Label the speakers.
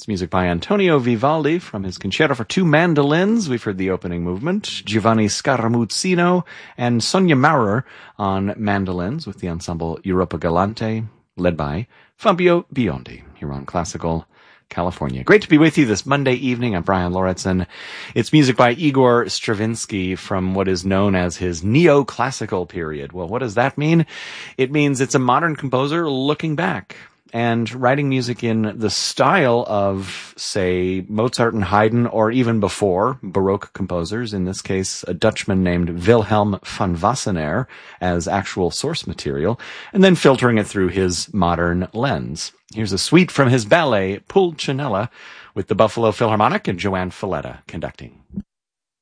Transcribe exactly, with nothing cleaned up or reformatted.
Speaker 1: It's music by Antonio Vivaldi from his Concerto for Two Mandolins. We've heard the opening movement. Giovanni Scaramuzzino and Sonia Maurer on mandolins with the ensemble Europa Galante, led by Fabio Biondi here on Classical California. Great to be with you this Monday evening. I'm Brian Lauritsen. It's music by Igor Stravinsky from what is known as his neoclassical period. Well, what does that mean? It means it's a modern composer looking back and writing music in the style of, say, Mozart and Haydn, or even before, Baroque composers, in this case, a Dutchman named Wilhelm van Wassenaar, as actual source material, and then filtering it through his modern lens. Here's a suite from his ballet, Pulcinella, with the Buffalo Philharmonic and Joanne Falletta conducting.